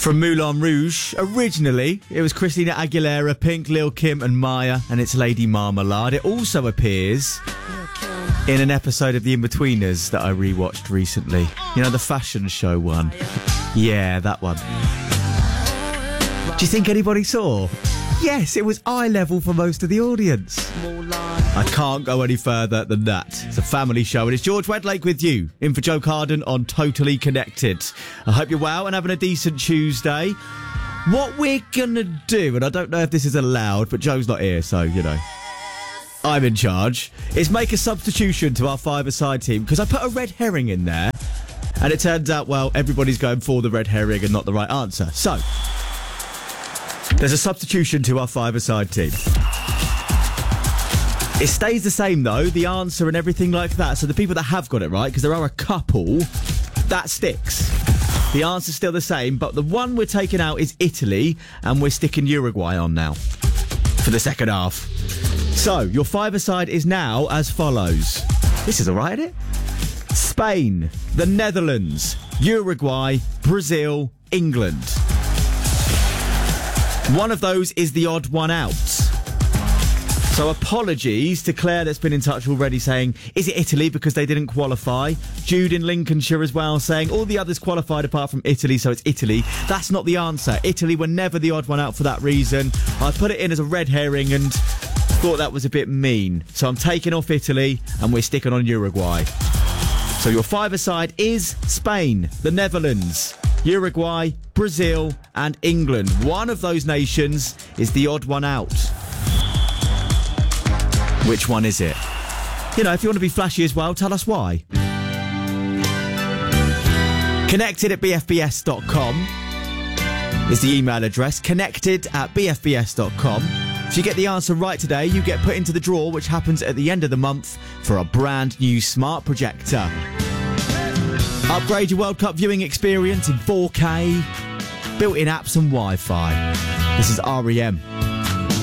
From Moulin Rouge. Originally, it was Christina Aguilera, Pink, Lil' Kim and Maya, and it's Lady Marmalade. It also appears in an episode of The In-Betweeners that I rewatched recently. You know, the fashion show one? Yeah, that one. Do you think anybody saw? Yes, it was eye level for most of the audience. I can't go any further than that. It's a family show, and it's George Wedlake with you, in for Joe Carden on Totally Connected. I hope you're well and having a decent Tuesday. What we're gonna do, and I don't know if this is allowed, but Joe's not here, so, you know, I'm in charge, is make a substitution to our five-a-side team, because I put a red herring in there, and it turns out, well, everybody's going for the red herring and not the right answer. So, there's a substitution to our five-a-side team. It stays the same, though, the answer and everything like that. So the people that have got it right, because there are a couple, that sticks. The answer's still the same, but the one we're taking out is Italy, and we're sticking Uruguay on now for the second half. So, your five-a-side is now as follows. This is all right, isn't it? Spain, the Netherlands, Uruguay, Brazil, England. One of those is the odd one out. So apologies to Claire that's been in touch already saying, is it Italy because they didn't qualify? Jude in Lincolnshire as well saying, all the others qualified apart from Italy, so it's Italy. That's not the answer. Italy were never the odd one out for that reason. I put it in as a red herring and thought that was a bit mean. So I'm taking off Italy and we're sticking on Uruguay. So your five-a-side is Spain, the Netherlands, Uruguay, Brazil and England. One of those nations is the odd one out. Which one is it? You know, if you want to be flashy as well, tell us why. Connected@bfbs.com is the email address. Connected@bfbs.com. If you get the answer right today, you get put into the draw, which happens at the end of the month, for a brand new smart projector. Upgrade your World Cup viewing experience in 4K, built-in apps and Wi-Fi. This is R.E.M.